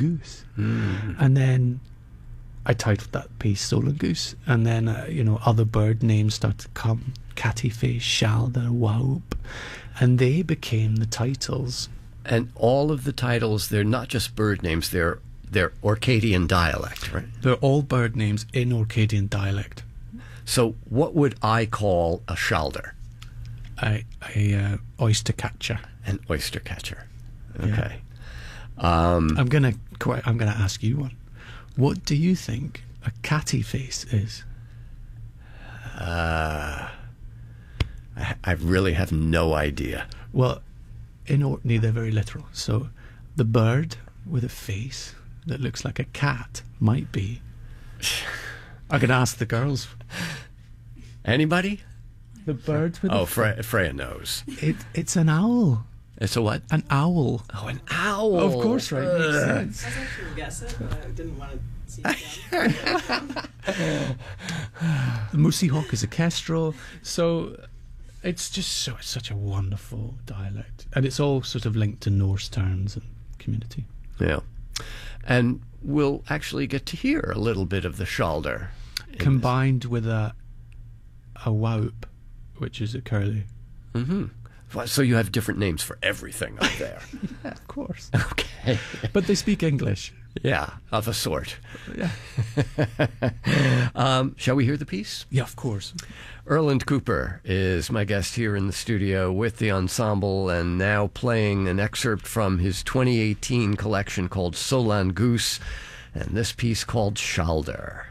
Goose. And then I titled that piece Solan Goose. And then, other bird names started to come. Cattyface, Shalder, Waup. And they became the titles. And all of the titles, they're not just bird names, they're Orcadian dialect, right? They're all bird names in Orcadian dialect. So what would I call a Shalder? A oyster catcher. An oyster catcher. Okay. Yeah. I'm gonna ask you one. What do you think a catty face is? I really have no idea. Well, in Orkney they're very literal. So the bird with a face that looks like a cat might be. I could ask the girls. Anybody? The bird with Freya knows. It's an owl. It's a what? An owl. Oh, an owl. Of course, right. Makes sense. I was actually going to guess it, but I didn't want to see it. The Moosey Hawk is a kestrel. So it's just it's such a wonderful dialect. And it's all sort of linked to Norse terms and community. Yeah. And we'll actually get to hear a little bit of the Shalder. Combined with a Waup, which is a curlew. Mm-hmm. So you have different names for everything up there. Yeah, of course. Okay. But they speak English. Yeah, of a sort. Yeah. Shall we hear the piece? Yeah, of course. Erland Cooper is my guest here in the studio with the ensemble and now playing an excerpt from his 2018 collection called Solan Goose and this piece called Shalder.